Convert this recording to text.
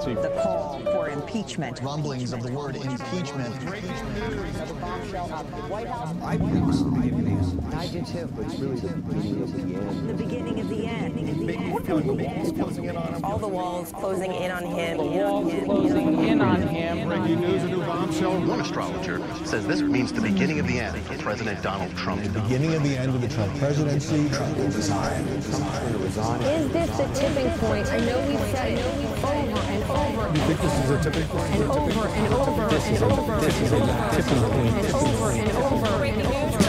presidency. The call for impeachment. Rumblings of the word impeachment. I think it's the beginning of the end. I do too. But it's really the beginning of the end. The beginning of the end. All the walls closing in on him. Closing in on him. Breaking news, a new bombshell. One astrologer says this means the beginning of the end for President Donald Trump. The beginning of the end of the Trump presidency. Trump will resign. Trump's going to resign. Is this the tipping point? I know we've said over and over. You think this is a tipping point? And over and over and over. This is a tipping point. And over and over. Breaking news.